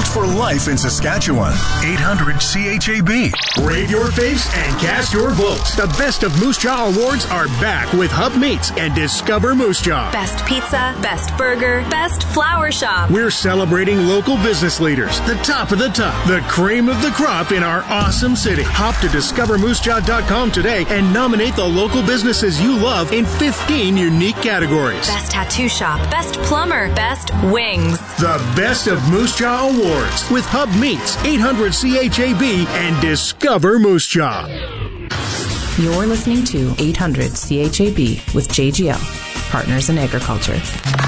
for life in Saskatchewan. 800-CHAB. Rate your face and cast your vote. The Best of Moose Jaw Awards are back with Hub Meats and Discover Moose Jaw. Best pizza, best burger, best flower shop. We're celebrating local business leaders, the top of the top, the cream of the crop in our awesome city. Hop to discovermoosejaw.com today and nominate the local businesses you love in 15 unique categories. Best tattoo shop, best plumber, best wings. The Best of Moose Jaw Awards with Hub Meats, 800-CHAB, and Discover Moose Jaw. You're listening to 800-CHAB with JGL, Partners in Agriculture.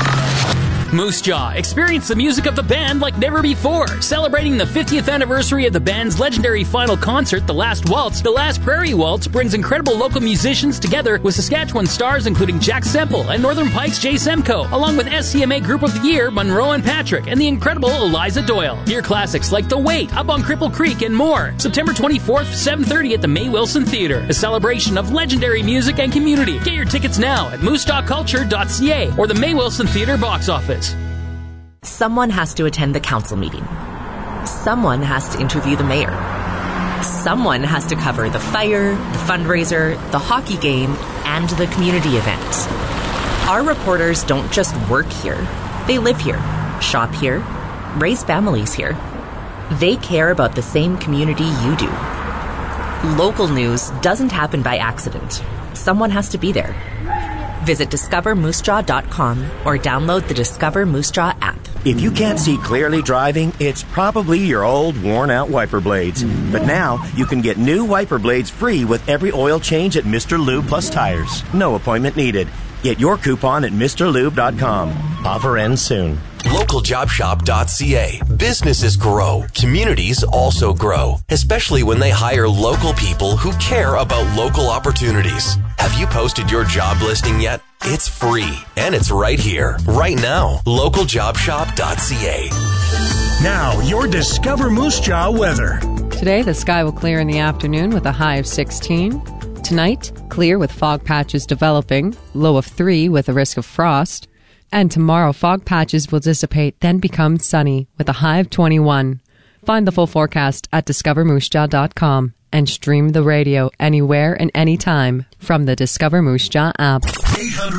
Moose Jaw. Experience the music of the band like never before. Celebrating the 50th anniversary of the band's legendary final concert, The Last Waltz, The Last Prairie Waltz brings incredible local musicians together with Saskatchewan stars including Jack Semple and Northern Pike's Jay Semko, along with SCMA Group of the Year, Monroe and Patrick, and the incredible Eliza Doyle. Hear classics like The Wait, Up on Cripple Creek, and more. September 24th, 7:30 at the May Wilson Theatre. A celebration of legendary music and community. Get your tickets now at moosjawculture.ca or the May Wilson Theatre box office. Someone has to attend the council meeting. Someone has to interview the mayor. Someone has to cover the fire, the fundraiser, the hockey game, and the community event. Our reporters don't just work here. They live here, shop here, raise families here. They care about the same community you do. Local news doesn't happen by accident. Someone has to be there. Visit discovermoosejaw.com or download the Discover Moose Jaw app. If you can't see clearly driving, it's probably your old, worn-out wiper blades. But now, you can get new wiper blades free with every oil change at Mr. Lube Plus Tires. No appointment needed. Get your coupon at MrLube.com. Offer ends soon. LocalJobShop.ca. Businesses grow. Communities also grow, especially when they hire local people who care about local opportunities. Have you posted your job listing yet? It's free, and it's right here, right now. LocalJobShop.ca. Now, your Discover Moose Jaw weather. Today, the sky will clear in the afternoon with a high of 16. Tonight, clear with fog patches developing, low of 3 with a risk of frost. And tomorrow, fog patches will dissipate, then become sunny with a high of 21. Find the full forecast at discovermoosejaw.com and stream the radio anywhere and anytime from the Discover Moose Jaw app.